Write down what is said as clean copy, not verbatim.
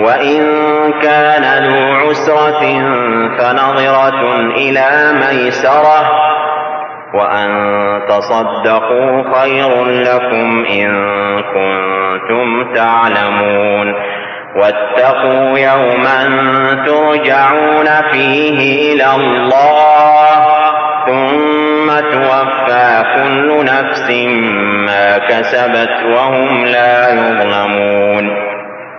وإن كان ذو عسرة فنظرة إلى ميسرة وأن تصدقوا خير لكم إن كنتم تعلمون واتقوا يوما ترجعون فيه إلى الله ثم توفى كل نفس ما كسبت وهم لا يظلمون